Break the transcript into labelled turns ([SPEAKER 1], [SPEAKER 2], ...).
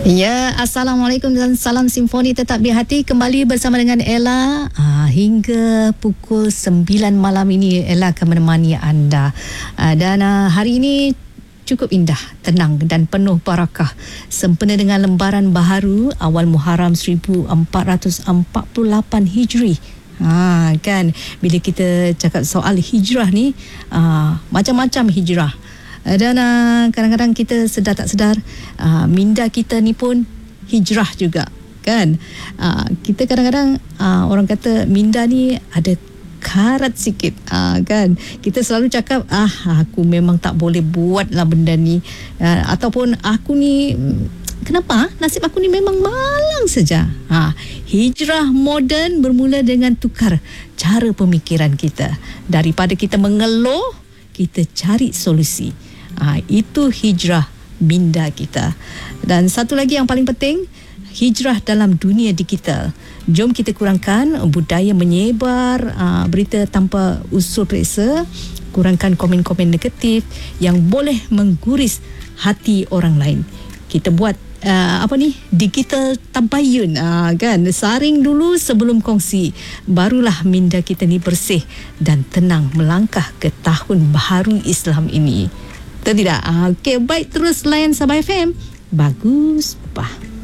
[SPEAKER 1] Ya, Assalamualaikum dan salam simfoni tetap di hati. Kembali bersama dengan Ella hingga pukul 9 malam ini. Ella akan menemani anda. Dan hari ini cukup indah, tenang dan penuh barakah. Sempena dengan lembaran baharu awal Muharram 1448 Hijri. Kan bila kita cakap soal hijrah ni, macam-macam hijrah. Dan kadang-kadang kita sedar tak sedar minda kita ni pun hijrah juga kan. Kita kadang-kadang orang kata minda ni ada karat sikit kan. Kita selalu cakap aku memang tak boleh buat lah benda ni, ataupun aku ni kenapa nasib aku ni memang malang saja. Hijrah moden bermula dengan tukar cara pemikiran kita. Daripada kita mengeluh, kita cari solusi. Itu hijrah minda kita. Dan satu lagi yang paling penting, hijrah dalam dunia digital. Jom kita kurangkan budaya menyebar berita tanpa usul periksa, kurangkan komen-komen negatif yang boleh mengguris hati orang lain. Kita buat digital tabayun, kan, saring dulu sebelum kongsi, barulah minda kita ni bersih dan tenang melangkah ke tahun baharu Islam ini. Betul tidak? Okey, baik, terus layan Sabah FM. Bagus, Papa.